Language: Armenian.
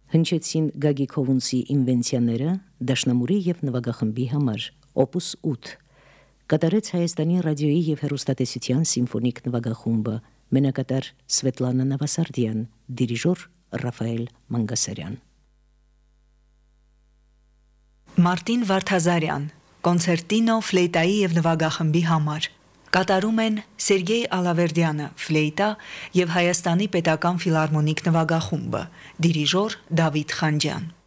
Հնչեցին Գագիկ Հովունցի ինվենցիաները դաշնամուրի եւ նվագախմբի համար, Opus 8, կատարեց Հայաստանի ռադիոյի եւ հեռուստատեսության սիմֆոնիկ նվագախումբը, մենակատար Սվետլանա Նավասարդյան, դիրիժոր Ռաֆայել Մանգասարյան։ Մարտին Վարդազարյան, կոնցերտինո ֆլեյտայի եւ նվագախմբի համար, կատարում են Սերգեյ Ալավերդյանը, ֆլեյտա եւ Հայաստանի պետական ֆիլհարմոնիկ նվագախումբը, դիրիժոր Դավիթ Խանջյան։